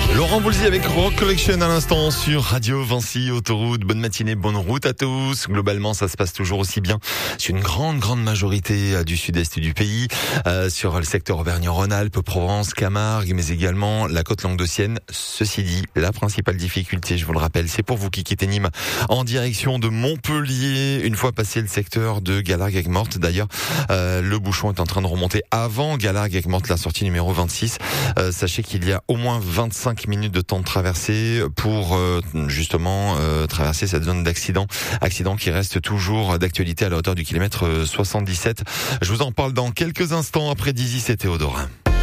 Laurent Voulzy avec Rock Collection à l'instant sur Radio Vinci Autoroute. Bonne matinée, bonne route à tous. Globalement, ça se passe toujours aussi bien sur une grande majorité du sud-est du pays, sur le secteur Auvergne-Rhône-Alpes, Provence, Camargue, mais également la côte languedocienne. Ceci dit, la principale difficulté, je vous le rappelle, c'est pour vous qui quittez Nîmes en direction de Montpellier. Une fois passé le secteur de Galargues-Aigues-Mortes, d'ailleurs, le bouchon est en train de remonter avant Galargues-Aigues-Mortes, la sortie numéro 26. Sachez qu'il y a au moins 25 minutes de temps de traversée pour justement traverser cette zone d'accident qui reste toujours d'actualité à la hauteur du kilomètre 77. Je vous en parle dans quelques instants après Dizzy, c'est Théodore.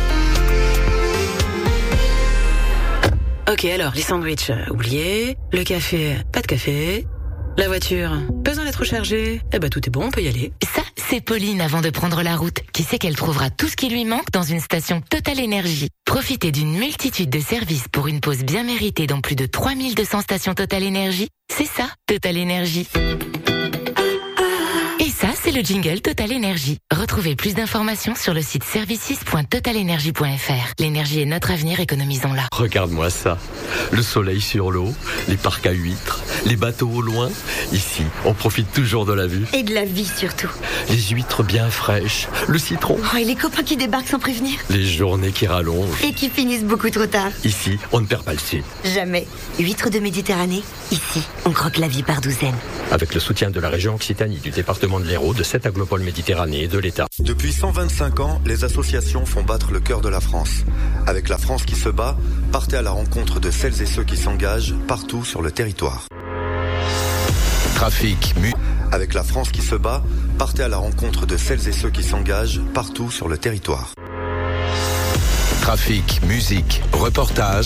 Ok, alors, les sandwichs, oubliez. Le café, pas de café. La voiture, besoin d'être rechargée. Eh ben, tout est bon, on peut y aller. Ça, c'est Pauline avant de prendre la route, qui sait qu'elle trouvera tout ce qui lui manque dans une station Total Énergie. Profitez d'une multitude de services pour une pause bien méritée dans plus de 3200 stations Total Énergie. C'est ça, Total Énergie. Et ça, c'est le jingle Total Énergie. Retrouvez plus d'informations sur le site services.totalenergie.fr. L'énergie est notre avenir, économisons-la. Regarde-moi ça. Le soleil sur l'eau, les parcs à huîtres, les bateaux au loin. Ici, on profite toujours de la vue. Et de la vie surtout. Les huîtres bien fraîches, le citron. Oh, et les copains qui débarquent sans prévenir. Les journées qui rallongent. Et qui finissent beaucoup trop tard. Ici, on ne perd pas le sud. Jamais. Huîtres de Méditerranée, ici, on croque la vie par douzaines. Avec le soutien de la région Occitanie, du département de l'Hérault, de 7 aglopoles Méditerranée et de l'État. Depuis 125 ans, les associations font battre le cœur de la France. Avec la France qui se bat, partez à la rencontre de celles et ceux qui s'engagent partout sur le territoire. Avec la France qui se bat, partez à la rencontre de celles et ceux qui s'engagent partout sur le territoire. Trafic, musique, reportage.